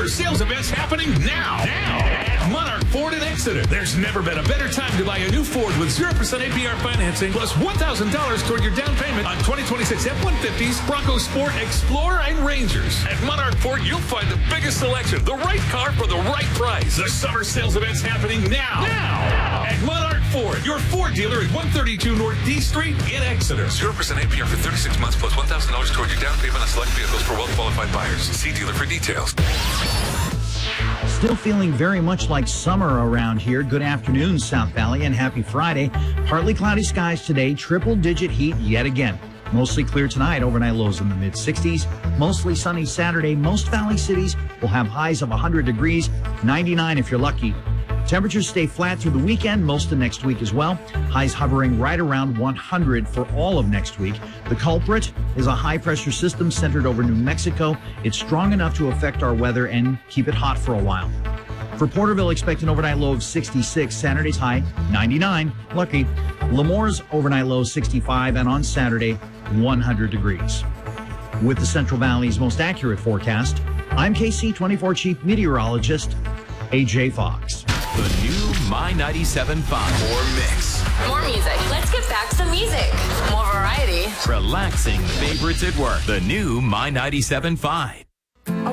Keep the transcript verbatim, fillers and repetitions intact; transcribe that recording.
sales events happening now. Now at Monarch Ford in Exeter. There's never been a better time to buy a new Ford with zero percent A P R financing plus one thousand dollars toward your down payment on twenty twenty-six F one fifties, Bronco Sport, Explorer, and Rangers. At Monarch Ford, you'll find the biggest selection, the right car for the right price. The summer sales event's happening now. Now at Monarch Ford, your Ford dealer at one thirty-two North D Street in Exeter. zero percent A P R for thirty-six months plus one thousand dollars toward your down payment on select vehicles for well-qualified buyers. See dealer for details. Still feeling very much like summer around here. Good afternoon, South Valley, and happy Friday. Partly cloudy skies today, triple-digit heat yet again. Mostly clear tonight, overnight lows in the mid sixties. Mostly sunny Saturday. Most valley cities will have highs of one hundred degrees, ninety-nine if you're lucky. Temperatures stay flat through the weekend, most of next week as well. Highs hovering right around one hundred for all of next week. The culprit is a high-pressure system centered over New Mexico. It's strong enough to affect our weather and keep it hot for a while. For Porterville, expect an overnight low of sixty-six. Saturday's high, ninety-nine. Lucky. Lemore's overnight low, sixty-five. And on Saturday, one hundred degrees. With the Central Valley's most accurate forecast, I'm K C twenty-four Chief Meteorologist A J Fox. The new My ninety-seven point five. More mix. More music. Let's get back to the music. More variety. Relaxing favorites at work. The new My ninety-seven point five.